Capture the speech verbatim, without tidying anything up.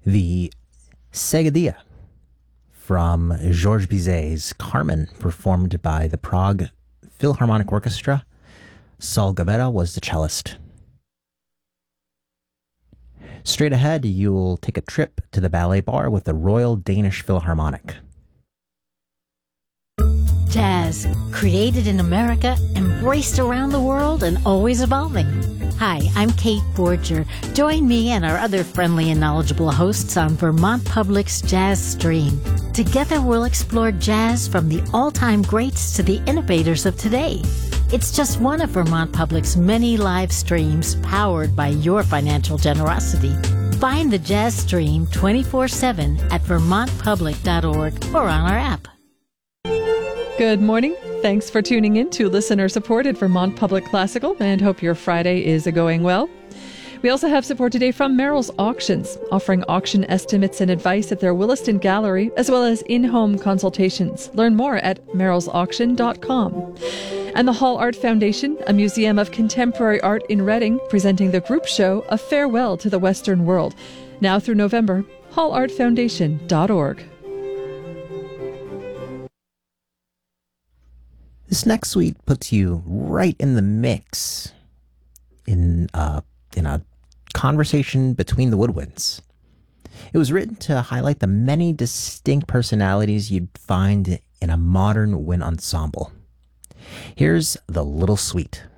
The Seguidilla from Georges Bizet's Carmen, performed by the Prague Philharmonic Orchestra. Saul Gavetta was the cellist. Straight ahead, you'll take a trip to the ballet bar with the Royal Danish Philharmonic. Jazz, created in America, embraced around the world, and always evolving. Hi, I'm Kate Borger. Join me and our other friendly and knowledgeable hosts on Vermont Public's Jazz Stream. Together we'll explore jazz from the all-time greats to the innovators of today. It's just one of Vermont Public's many live streams powered by your financial generosity. Find the Jazz Stream twenty-four seven at vermont public dot org or on our app. Good morning. Thanks for tuning in to listener-supported Vermont Public Classical, and hope your Friday is going well. We also have support today from Merrill's Auctions, offering auction estimates and advice at their Williston Gallery, as well as in-home consultations. Learn more at merrills auction dot com. And the Hall Art Foundation, a museum of contemporary art in Reading, presenting the group show A Farewell to the Western World. Now through November, hall art foundation dot org. This next suite puts you right in the mix in, uh, in a conversation between the woodwinds. It was written to highlight the many distinct personalities you'd find in a modern wind ensemble. Here's the Little Suite.